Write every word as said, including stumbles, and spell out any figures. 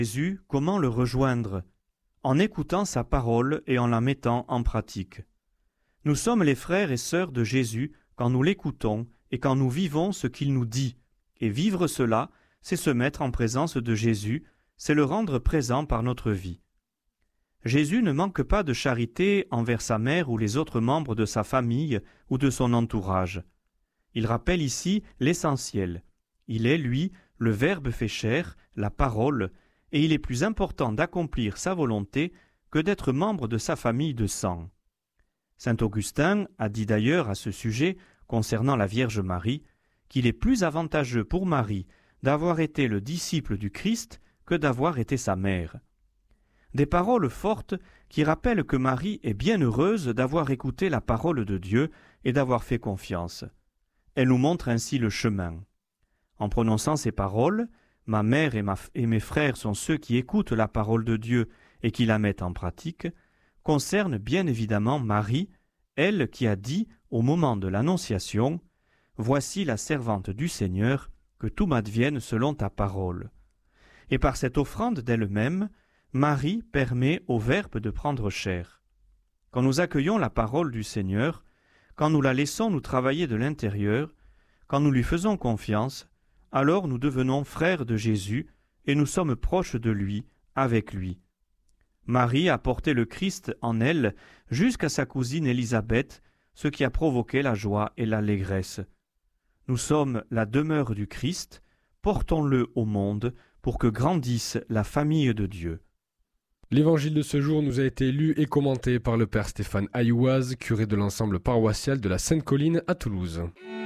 Jésus, comment le rejoindre? En écoutant sa parole et en la mettant en pratique. Nous sommes les frères et sœurs de Jésus quand nous l'écoutons et quand nous vivons ce qu'il nous dit. Et vivre cela, c'est se mettre en présence de Jésus, c'est le rendre présent par notre vie. Jésus ne manque pas de charité envers sa mère ou les autres membres de sa famille ou de son entourage. Il rappelle ici l'essentiel. Il est, lui, le Verbe fait chair, la parole, et il est plus important d'accomplir sa volonté que d'être membre de sa famille de sang. Saint Augustin a dit d'ailleurs à ce sujet, concernant la Vierge Marie, qu'il est plus avantageux pour Marie d'avoir été le disciple du Christ que d'avoir été sa mère. Des paroles fortes qui rappellent que Marie est bien heureuse d'avoir écouté la parole de Dieu et d'avoir fait confiance. Elle nous montre ainsi le chemin. En prononçant ces paroles, ma mère et, ma, et mes frères sont ceux qui écoutent la parole de Dieu et qui la mettent en pratique, concerne bien évidemment Marie, elle qui a dit au moment de l'Annonciation « Voici la servante du Seigneur, que tout m'advienne selon ta parole ». Et par cette offrande d'elle-même, Marie permet au Verbe de prendre chair. Quand nous accueillons la parole du Seigneur, quand nous la laissons nous travailler de l'intérieur, quand nous lui faisons confiance, alors nous devenons frères de Jésus et nous sommes proches de lui, avec lui. Marie a porté le Christ en elle jusqu'à sa cousine Élisabeth, ce qui a provoqué la joie et l'allégresse. Nous sommes la demeure du Christ, portons-le au monde pour que grandisse la famille de Dieu. L'évangile de ce jour nous a été lu et commenté par le père Stéphane Ayouaz, curé de l'ensemble paroissial de la Sainte-Colline à Toulouse.